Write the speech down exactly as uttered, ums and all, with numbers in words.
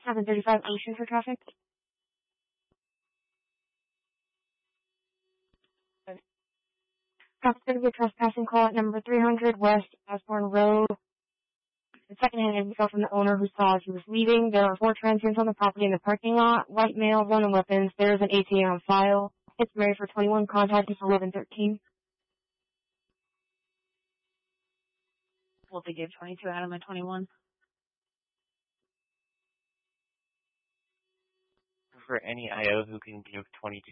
seven thirty-five Ocean for traffic. Traffic's going to be a trespassing call at number three hundred West Osborne Road. The second-hand info from the owner who saw as he was leaving. There are four transients on the property in the parking lot. White male, running weapons. There is an A T A on file. It's Mary for twenty-one. Contact is eleven thirteen. Will they give twenty-two out of my twenty-one? For any I O who can give twenty-two